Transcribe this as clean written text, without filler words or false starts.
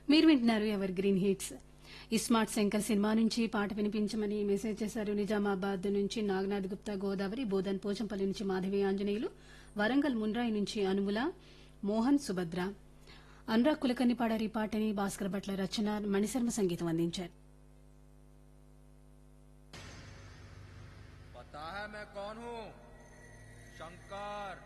మీరు వింటున్నారు ever green hits. ISmart Shankar cinema నుంచి పాట వినిపించమని మెసేజ్ చేశారు. నిజామాబాద్ నుంచి నాగనాథ్ గుప్తా, గోదావరి, బోధన్ పోచంపల్లి నుంచి మాధవి ఆంజనేయులు, వరంగల్ ముండ్రాయి నుంచి అనుముల, మోహన్, సుభద్ర. అనురాగ్ కులకర్ణి పాడారు ఈ పాటని. భాస్కర్ భట్ల రచన, మణిశర్మ సంగీతం అందించారు. पता है मैं कौन हूँ? शंकर।